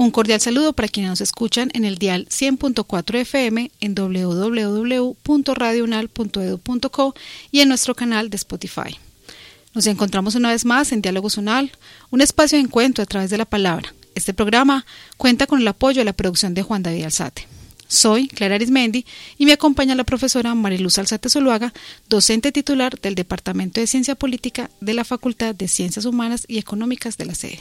Un cordial saludo para quienes nos escuchan en el dial 100.4 FM en www.radiounal.edu.co y en nuestro canal de Spotify. Nos encontramos una vez más en Diálogos UNAL, un espacio de encuentro a través de la palabra. Este programa cuenta con el apoyo de la producción de Juan David Alzate. Soy Clara Arismendi y me acompaña la profesora Mariluz Alzate Zuluaga, docente titular del Departamento de Ciencia Política de la Facultad de Ciencias Humanas y Económicas de la sede.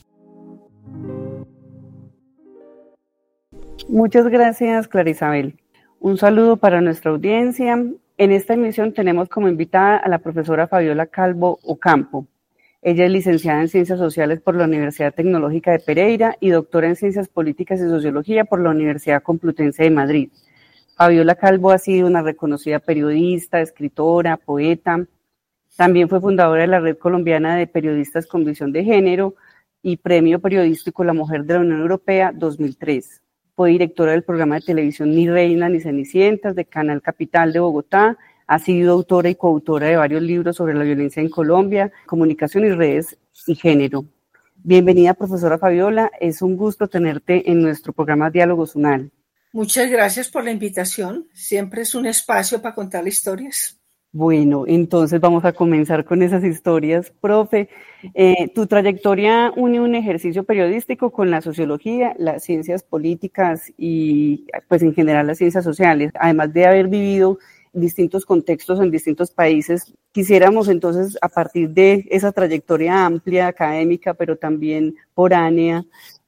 Muchas gracias, Clara Isabel. Un saludo para nuestra audiencia. En esta emisión tenemos como invitada a la profesora Fabiola Calvo Ocampo. Ella es licenciada en Ciencias Sociales por la Universidad Tecnológica de Pereira y doctora en Ciencias Políticas y Sociología por la Universidad Complutense de Madrid. Fabiola Calvo ha sido una reconocida periodista, escritora, poeta. También fue fundadora de la Red Colombiana de Periodistas con Visión de Género y Premio Periodístico La Mujer de la Unión Europea 2003. Fue directora del programa de televisión Ni Reina ni Cenicientas de Canal Capital de Bogotá. Ha sido autora y coautora de varios libros sobre la violencia en Colombia, comunicación y redes y género. Bienvenida, profesora Fabiola. Es un gusto tenerte en nuestro programa Diálogos UNAL. Muchas gracias por la invitación. Siempre es un espacio para contar historias. Bueno, entonces vamos a comenzar con esas historias. Profe, tu trayectoria une un ejercicio periodístico con la sociología, las ciencias políticas y pues en general las ciencias sociales. Además de haber vivido distintos contextos en distintos países, quisiéramos entonces a partir de esa trayectoria amplia académica, pero también foránea,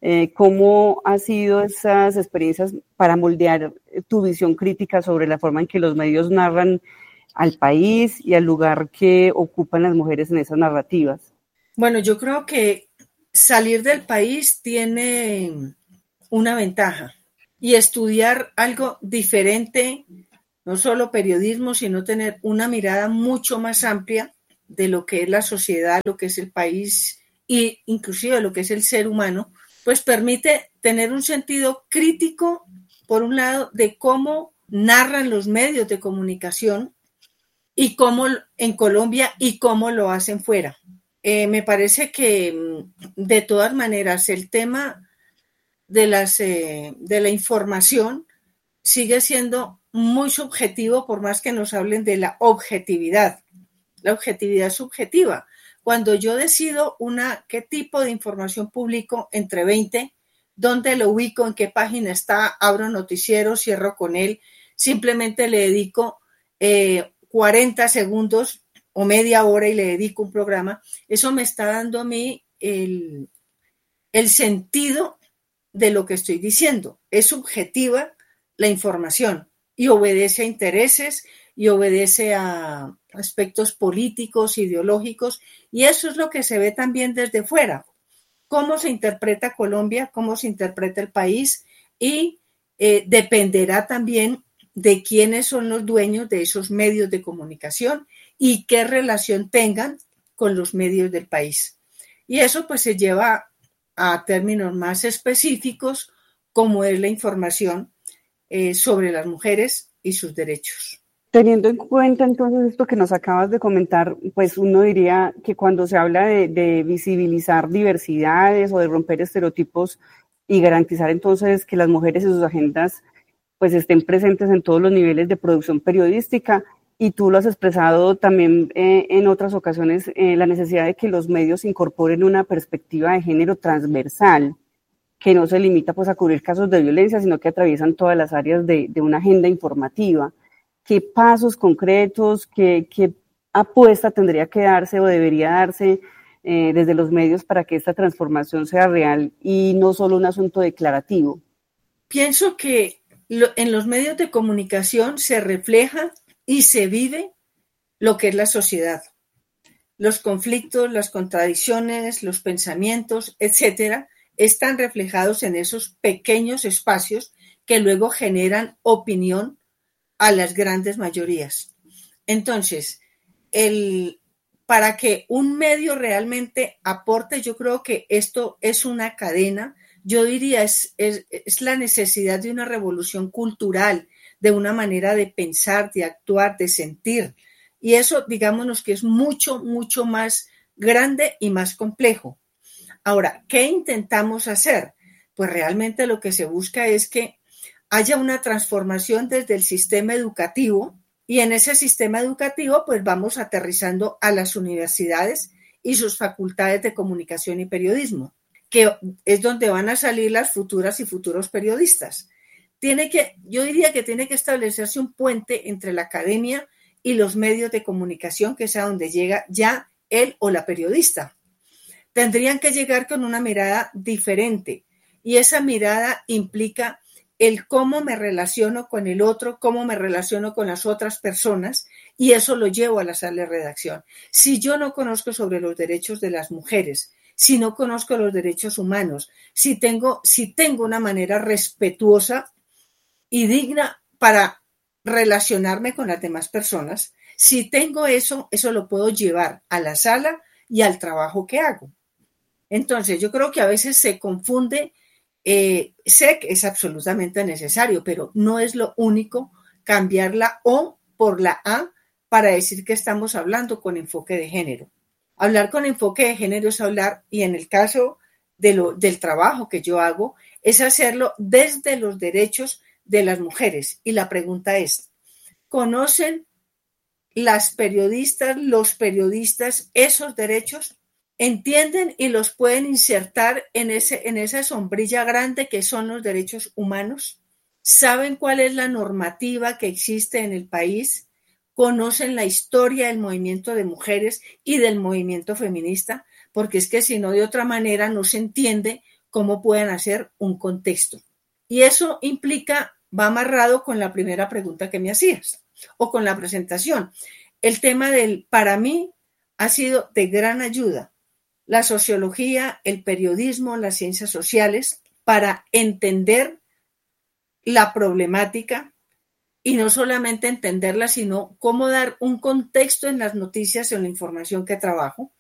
¿cómo han sido esas experiencias para moldear tu visión crítica sobre la forma en que los medios narran al país y al lugar que ocupan las mujeres en esas narrativas? Bueno, yo creo que salir del país tiene una ventaja y estudiar algo diferente, no solo periodismo, sino tener una mirada mucho más amplia de lo que es la sociedad, lo que es el país e inclusive de lo que es el ser humano, pues permite tener un sentido crítico, por un lado, de cómo narran los medios de comunicación y cómo en Colombia y cómo lo hacen fuera. Me parece que de todas maneras el tema de la información sigue siendo muy subjetivo, por más que nos hablen de la objetividad. La objetividad es subjetiva. Cuando yo decido qué tipo de información publico entre 20, dónde lo ubico, en qué página está, abro noticiero, cierro con él, simplemente le dedico 40 segundos o media hora y le dedico un programa, eso me está dando a mí el sentido de lo que estoy diciendo. Es subjetiva la información y obedece a intereses y obedece a aspectos políticos, ideológicos, y eso es lo que se ve también desde fuera. Cómo se interpreta Colombia, cómo se interpreta el país, y dependerá también de quiénes son los dueños de esos medios de comunicación y qué relación tengan con los medios del país. Y eso pues se lleva a términos más específicos, como es la información sobre las mujeres y sus derechos. Teniendo en cuenta entonces esto que nos acabas de comentar, pues uno diría que cuando se habla de visibilizar diversidades o de romper estereotipos y garantizar entonces que las mujeres y sus agendas pues estén presentes en todos los niveles de producción periodística, y tú lo has expresado también en otras ocasiones, la necesidad de que los medios incorporen una perspectiva de género transversal, que no se limita pues a cubrir casos de violencia, sino que atraviesan todas las áreas de una agenda informativa. ¿Qué pasos concretos, qué apuesta tendría que darse o debería darse desde los medios para que esta transformación sea real y no solo un asunto declarativo? Pienso que en los medios de comunicación se refleja y se vive lo que es la sociedad. Los conflictos, las contradicciones, los pensamientos, etcétera, están reflejados en esos pequeños espacios que luego generan opinión a las grandes mayorías. Entonces, para que un medio realmente aporte, yo creo que esto es una cadena. Yo diría es la necesidad de una revolución cultural, de una manera de pensar, de actuar, de sentir. Y eso, digámonos que es mucho, mucho más grande y más complejo. Ahora, ¿qué intentamos hacer? pues realmente lo que se busca es que haya una transformación desde el sistema educativo, y en ese sistema educativo pues vamos aterrizando a las universidades y sus facultades de comunicación y periodismo, que es donde van a salir las futuras y futuros periodistas. Yo diría que tiene que establecerse un puente entre la academia y los medios de comunicación, que es a donde llega ya él o la periodista. Tendrían que llegar con una mirada diferente, y esa mirada implica el cómo me relaciono con el otro, cómo me relaciono con las otras personas, y eso lo llevo a la sala de redacción. Si yo no conozco sobre los derechos de las mujeres, si no conozco los derechos humanos, si tengo una manera respetuosa y digna para relacionarme con las demás personas, si tengo eso lo puedo llevar a la sala y al trabajo que hago. Entonces, yo creo que a veces se confunde. Sé que es absolutamente necesario, pero no es lo único cambiar la O por la A para decir que estamos hablando con enfoque de género. Hablar con enfoque de género es hablar, y en el caso del trabajo que yo hago, es hacerlo desde los derechos de las mujeres. Y la pregunta es, ¿conocen las periodistas, los periodistas, esos derechos? ¿Entienden y los pueden insertar en esa sombrilla grande que son los derechos humanos? ¿Saben cuál es la normativa que existe en el país? ¿Conocen la historia del movimiento de mujeres y del movimiento feminista? Porque es que si no, de otra manera no se entiende cómo pueden hacer un contexto. Y eso va amarrado con la primera pregunta que me hacías, o con la presentación. El tema para mí ha sido de gran ayuda la sociología, el periodismo, las ciencias sociales, para entender la problemática, y no solamente entenderla, sino cómo dar un contexto en las noticias o en la información que trabajo,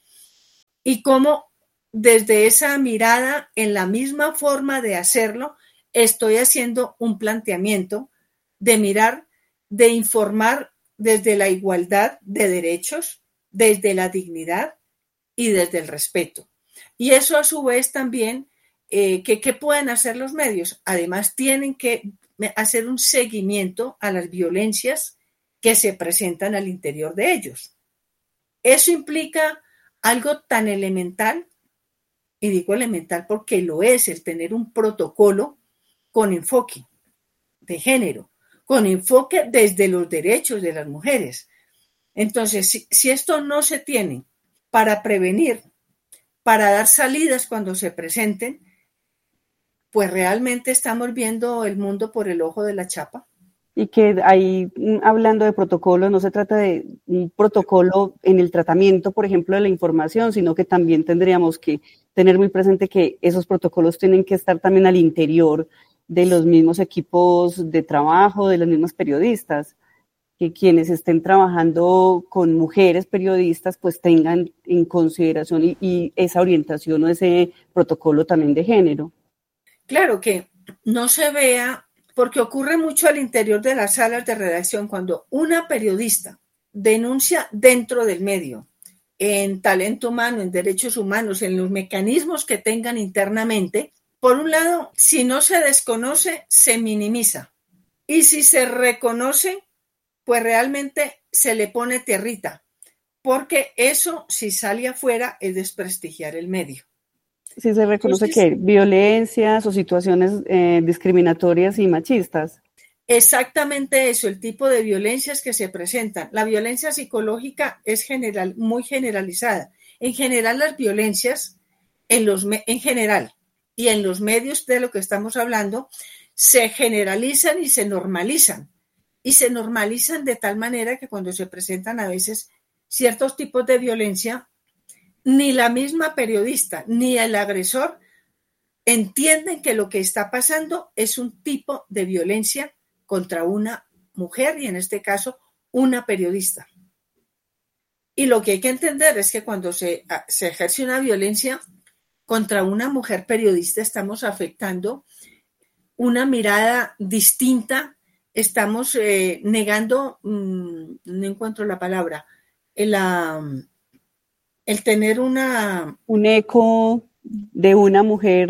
y cómo desde esa mirada, en la misma forma de hacerlo, estoy haciendo un planteamiento de mirar, de informar desde la igualdad de derechos, desde la dignidad y desde el respeto. Y eso a su vez también, ¿qué pueden hacer los medios? Además, tienen que hacer un seguimiento a las violencias que se presentan al interior de ellos. Eso implica algo tan elemental, y digo elemental porque lo es, el tener un protocolo con enfoque de género, con enfoque desde los derechos de las mujeres. Entonces, si esto no se tiene para prevenir, para dar salidas cuando se presenten, pues realmente estamos viendo el mundo por el ojo de la chapa. Y que ahí, hablando de protocolo, no se trata de un protocolo en el tratamiento, por ejemplo, de la información, sino que también tendríamos que tener muy presente que esos protocolos tienen que estar también al interior de los mismos equipos de trabajo, de los mismos periodistas, que quienes estén trabajando con mujeres periodistas pues tengan en consideración y esa orientación o ese protocolo también de género. Claro, que no se vea, porque ocurre mucho al interior de las salas de redacción cuando una periodista denuncia dentro del medio, en talento humano, en derechos humanos, en los mecanismos que tengan internamente. Por un lado, si no se desconoce, se minimiza, y si se reconoce, pues realmente se le pone tierrita, porque eso, si sale afuera, es desprestigiar el medio. Si se reconoce. Entonces, que violencias o situaciones discriminatorias y machistas. Exactamente eso, el tipo de violencias que se presentan. La violencia psicológica es muy generalizada. En general, las violencias, en general, y en los medios de lo que estamos hablando, se generalizan y se normalizan. Y se normalizan de tal manera que cuando se presentan a veces ciertos tipos de violencia, ni la misma periodista ni el agresor entienden que lo que está pasando es un tipo de violencia contra una mujer, y en este caso una periodista. Y lo que hay que entender es que cuando se ejerce una violencia contra una mujer periodista, estamos afectando una mirada distinta. Estamos negando, no encuentro la palabra, el tener un eco de una mujer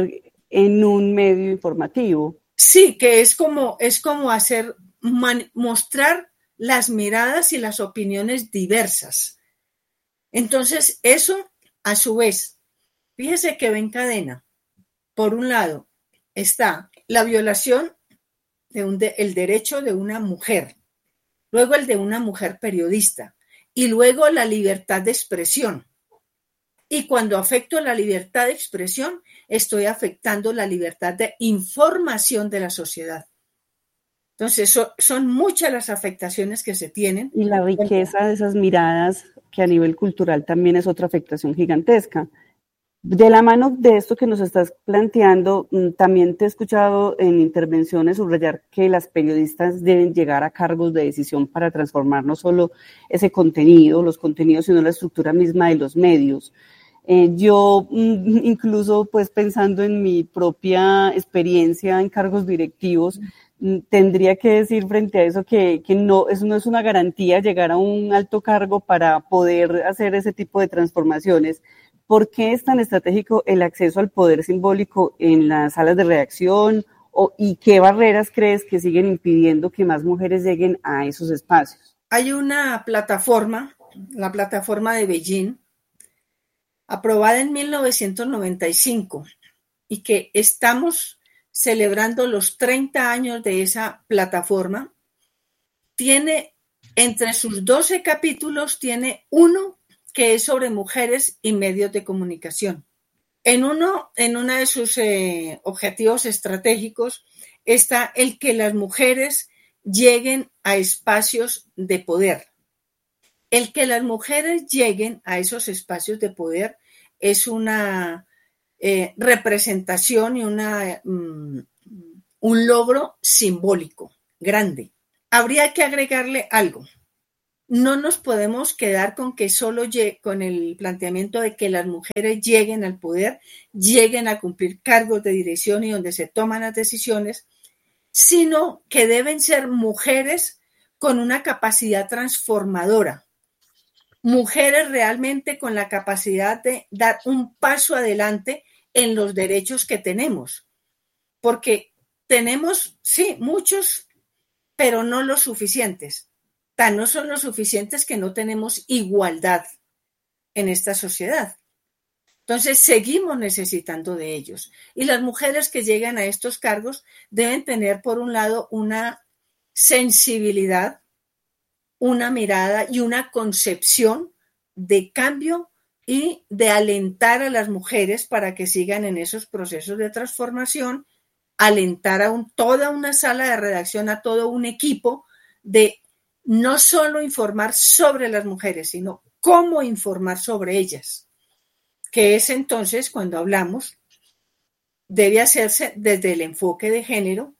en un medio informativo. Sí, que es como hacer, mostrar las miradas y las opiniones diversas. Entonces, eso, a su vez, fíjese que va en cadena. Por un lado, está la violación el derecho de una mujer, luego el de una mujer periodista, y luego la libertad de expresión. Y cuando afecto la libertad de expresión, estoy afectando la libertad de información de la sociedad. Entonces, son muchas las afectaciones que se tienen. Y la riqueza de esas miradas, que a nivel cultural también es otra afectación gigantesca. De la mano de esto que nos estás planteando, también te he escuchado en intervenciones subrayar que las periodistas deben llegar a cargos de decisión para transformar no solo ese contenido, los contenidos, sino la estructura misma de los medios. Yo, incluso pues pensando en mi propia experiencia en cargos directivos, tendría que decir frente a eso que no, eso no es una garantía llegar a un alto cargo para poder hacer ese tipo de transformaciones. ¿Por qué es tan estratégico el acceso al poder simbólico en las salas de redacción? ¿Y qué barreras crees que siguen impidiendo que más mujeres lleguen a esos espacios? Hay una plataforma, la plataforma de Beijing, aprobada en 1995, y que estamos celebrando los 30 años de esa plataforma. Tiene, entre sus 12 capítulos, tiene uno que es sobre mujeres y medios de comunicación. En uno de sus objetivos estratégicos está el que las mujeres lleguen a espacios de poder. El que las mujeres lleguen a esos espacios de poder es una representación y un logro simbólico grande. Habría que agregarle algo. No nos podemos quedar con que solo con el planteamiento de que las mujeres lleguen al poder, lleguen a cumplir cargos de dirección y donde se toman las decisiones, sino que deben ser mujeres con una capacidad transformadora, mujeres realmente con la capacidad de dar un paso adelante en los derechos que tenemos, porque tenemos, sí, muchos, pero no los suficientes. Tan no son los suficientes que no tenemos igualdad en esta sociedad. Entonces, seguimos necesitando de ellos. Y las mujeres que llegan a estos cargos deben tener, por un lado, una sensibilidad, una mirada y una concepción de cambio y de alentar a las mujeres para que sigan en esos procesos de transformación, alentar a toda una sala de redacción, a todo un equipo de no solo informar sobre las mujeres, sino cómo informar sobre ellas, que es entonces cuando hablamos, debe hacerse desde el enfoque de género,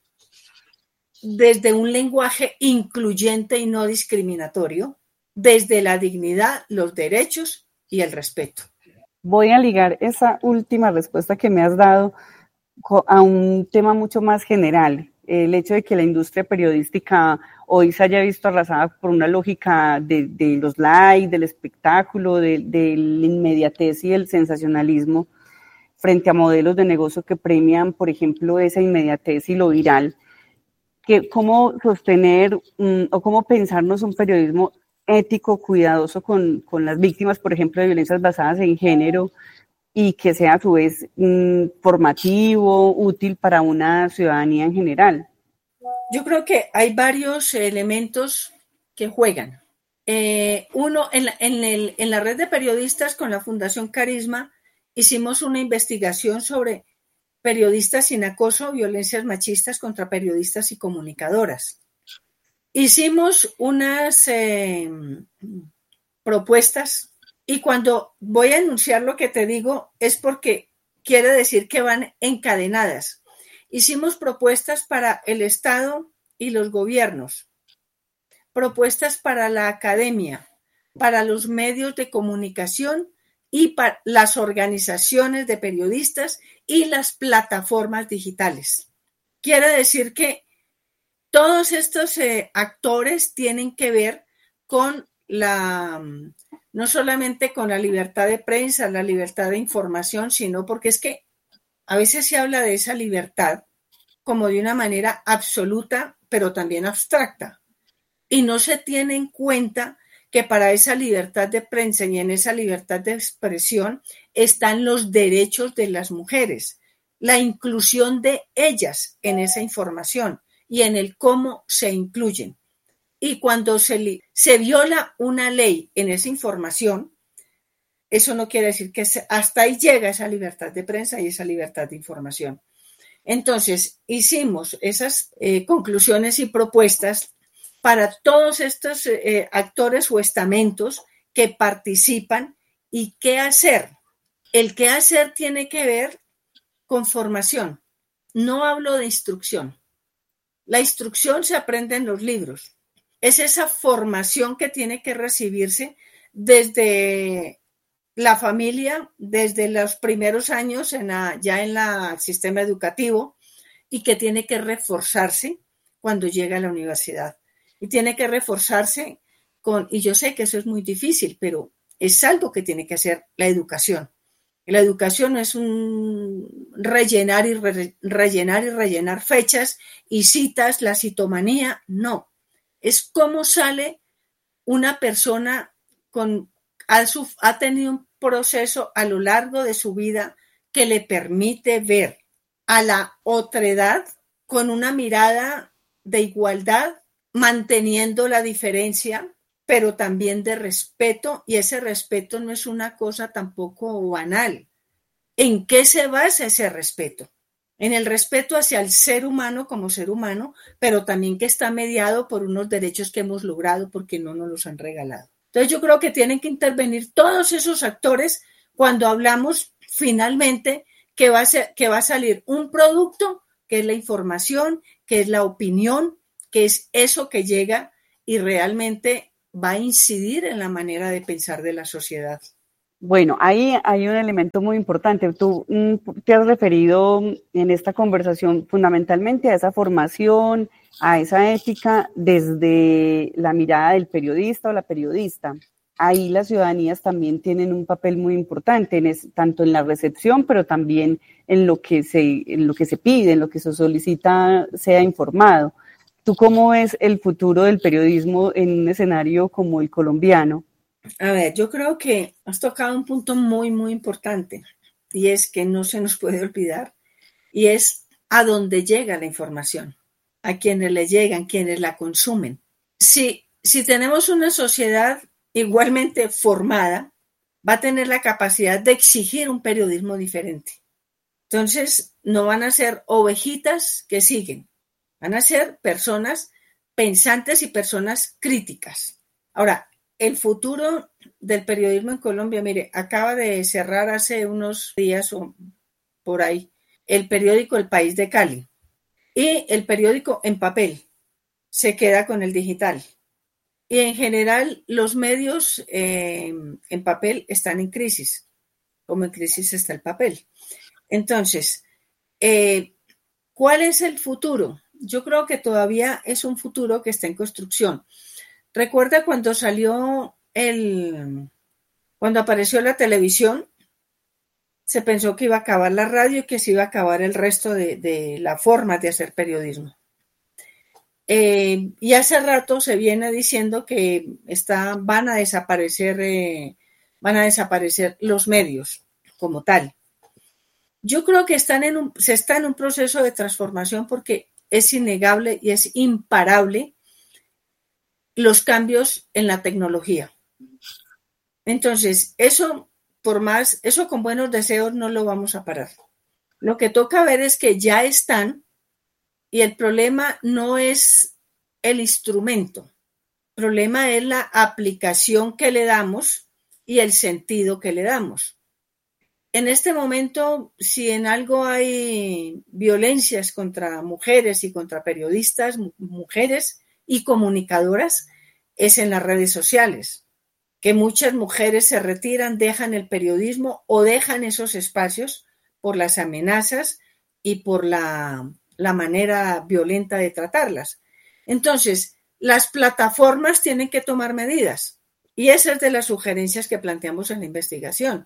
desde un lenguaje incluyente y no discriminatorio, desde la dignidad, los derechos y el respeto. Voy a ligar esa última respuesta que me has dado a un tema mucho más general. El hecho de que la industria periodística hoy se haya visto arrasada por una lógica de los likes, del espectáculo, de la inmediatez y el sensacionalismo frente a modelos de negocio que premian, por ejemplo, esa inmediatez y lo viral. ¿Cómo sostener o cómo pensarnos un periodismo ético, cuidadoso con las víctimas, por ejemplo, de violencias basadas en género, y que sea a su vez formativo, útil para una ciudadanía en general? Yo creo que hay varios elementos que juegan. Uno, en la red de periodistas con la Fundación Carisma, hicimos una investigación sobre periodistas sin acoso, violencias machistas contra periodistas y comunicadoras. Hicimos unas propuestas, y cuando voy a enunciar lo que te digo es porque quiere decir que van encadenadas. Hicimos propuestas para el Estado y los gobiernos, propuestas para la academia, para los medios de comunicación y para las organizaciones de periodistas y las plataformas digitales. Quiere decir que todos estos actores tienen que ver con no solamente con la libertad de prensa, la libertad de información, sino porque es que a veces se habla de esa libertad como de una manera absoluta, pero también abstracta. Y no se tiene en cuenta que para esa libertad de prensa y en esa libertad de expresión están los derechos de las mujeres, la inclusión de ellas en esa información y en el cómo se incluyen. Y cuando se viola una ley en esa información, eso no quiere decir que hasta ahí llega esa libertad de prensa y esa libertad de información. Entonces, hicimos esas conclusiones y propuestas para todos estos actores o estamentos que participan y qué hacer. El qué hacer tiene que ver con formación. No hablo de instrucción. La instrucción se aprende en los libros. Es esa formación que tiene que recibirse desde la familia, desde los primeros años ya en el sistema educativo y que tiene que reforzarse cuando llega a la universidad. Y tiene que reforzarse y yo sé que eso es muy difícil, pero es algo que tiene que hacer la educación. La educación no es un rellenar y rellenar fechas y citas, la citomanía, no. Es cómo sale una persona ha tenido un proceso a lo largo de su vida que le permite ver a la otredad con una mirada de igualdad, manteniendo la diferencia, pero también de respeto, y ese respeto no es una cosa tampoco banal. ¿En qué se basa ese respeto? En el respeto hacia el ser humano como ser humano, pero también que está mediado por unos derechos que hemos logrado porque no nos los han regalado. Entonces yo creo que tienen que intervenir todos esos actores cuando hablamos finalmente que va a salir un producto que es la información, que es la opinión, que es eso que llega y realmente va a incidir en la manera de pensar de la sociedad. Bueno, ahí hay un elemento muy importante. Tú te has referido en esta conversación fundamentalmente a esa formación, a esa ética desde la mirada del periodista o la periodista. Ahí las ciudadanías también tienen un papel muy importante, tanto en la recepción, pero también en lo que se pide, en lo que se solicita sea informado. ¿Tú cómo ves el futuro del periodismo en un escenario como el colombiano? A ver, yo creo que has tocado un punto muy, muy importante y es que no se nos puede olvidar y es a dónde llega la información, a quienes le llegan, quienes la consumen. Si tenemos una sociedad igualmente formada, va a tener la capacidad de exigir un periodismo diferente. Entonces, no van a ser ovejitas que siguen, van a ser personas pensantes y personas críticas. Ahora, el futuro del periodismo en Colombia, mire, acaba de cerrar hace unos días o por ahí el periódico El País de Cali y el periódico en papel se queda con el digital. Y en general los medios en papel están en crisis, como en crisis está el papel. Entonces, ¿cuál es el futuro? Yo creo que todavía es un futuro que está en construcción. Recuerda cuando cuando apareció la televisión, se pensó que iba a acabar la radio y que se iba a acabar el resto de la forma de hacer periodismo. Y hace rato se viene diciendo que van a desaparecer los medios como tal. Yo creo que se está en un proceso de transformación porque es innegable y es imparable los cambios en la tecnología. Entonces, eso con buenos deseos no lo vamos a parar. Lo que toca ver es que ya están y el problema no es el instrumento, el problema es la aplicación que le damos y el sentido que le damos. En este momento, si en algo hay violencias contra mujeres y contra periodistas, mujeres y comunicadoras, es en las redes sociales, que muchas mujeres se retiran, dejan el periodismo o dejan esos espacios por las amenazas y por la manera violenta de tratarlas. Entonces, las plataformas tienen que tomar medidas y esa es de las sugerencias que planteamos en la investigación.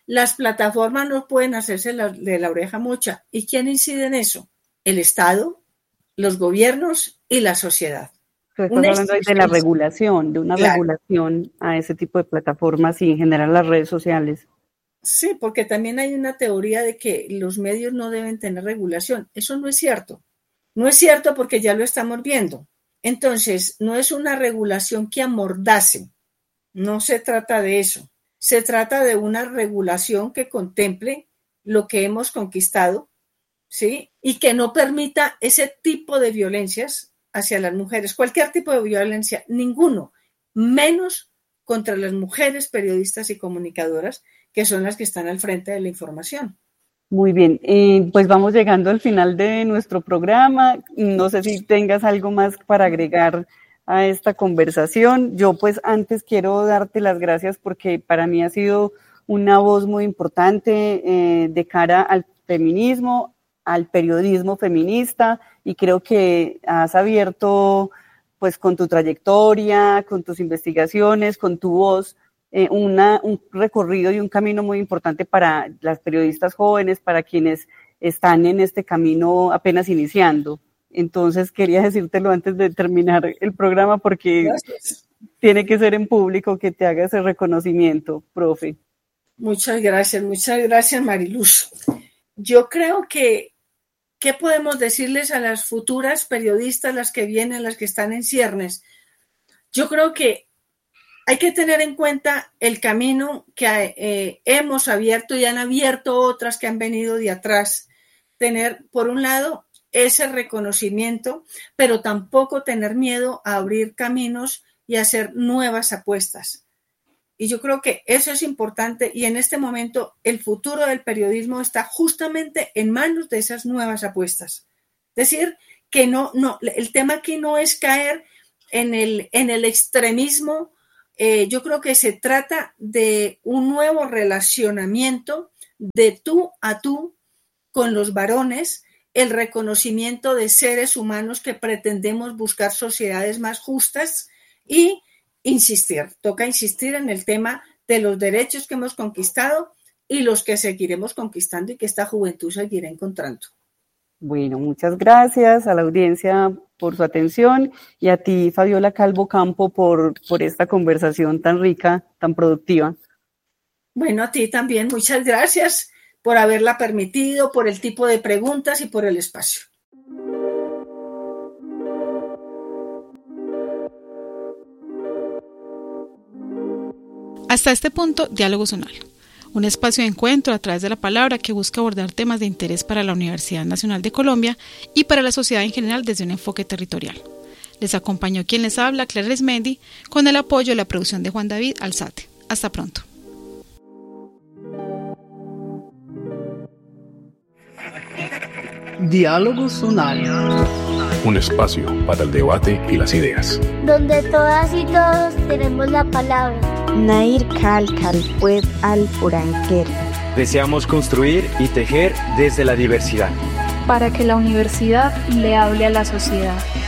las plataformas no pueden hacerse de la oreja mocha. ¿Y quién incide en eso? El Estado, los gobiernos y la sociedad. Estás hablando de la regulación, de una regulación a ese tipo de plataformas y en general las redes sociales. Sí, porque también hay una teoría de que los medios no deben tener regulación. Eso no es cierto. No es cierto porque ya lo estamos viendo. Entonces, no es una regulación que amordace. No se trata de eso. Se trata de una regulación que contemple lo que hemos conquistado, ¿sí? Y que no permita ese tipo de violencias hacia las mujeres. Cualquier tipo de violencia, ninguno, menos contra las mujeres periodistas y comunicadoras, que son las que están al frente de la información. Muy bien, pues vamos llegando al final de nuestro programa. No sé si tengas algo más para agregar a esta conversación. Yo pues antes quiero darte las gracias porque para mí ha sido una voz muy importante de cara al feminismo, al periodismo feminista, y creo que has abierto pues con tu trayectoria, con tus investigaciones, con tu voz, un recorrido y un camino muy importante para las periodistas jóvenes, para quienes están en este camino apenas iniciando. Entonces quería decírtelo antes de terminar el programa porque tiene que ser en público que te haga ese reconocimiento, profe. Muchas gracias, Mariluz. Yo creo que ¿qué podemos decirles a las futuras periodistas, las que vienen, las que están en ciernes? Yo creo que hay que tener en cuenta el camino que hemos abierto y han abierto otras que han venido de atrás. Tener, por un lado, ese reconocimiento, pero tampoco tener miedo a abrir caminos y hacer nuevas apuestas. Y yo creo que eso es importante y en este momento el futuro del periodismo está justamente en manos de esas nuevas apuestas. Es decir, que el tema aquí no es caer en el extremismo. Yo creo que se trata de un nuevo relacionamiento de tú a tú con los varones, el reconocimiento de seres humanos que pretendemos buscar sociedades más justas y toca insistir en el tema de los derechos que hemos conquistado y los que seguiremos conquistando y que esta juventud seguirá encontrando. Bueno, muchas gracias a la audiencia por su atención y a ti, Fabiola Calvo Campo, por esta conversación tan rica, tan productiva. Bueno, a ti también, muchas gracias por haberla permitido, por el tipo de preguntas y por el espacio. Hasta este punto, Diálogo Zonal, un espacio de encuentro a través de la palabra que busca abordar temas de interés para la Universidad Nacional de Colombia y para la sociedad en general desde un enfoque territorial. Les acompañó quien les habla, Clara Arizmendi, con el apoyo de la producción de Juan David Alzate. Hasta pronto. Diálogo Zonal. Un espacio para el debate y las ideas. Donde todas y todos tenemos la palabra. Nair Kalkal Pued al Puranquer. Deseamos construir y tejer desde la diversidad. Para que la universidad le hable a la sociedad.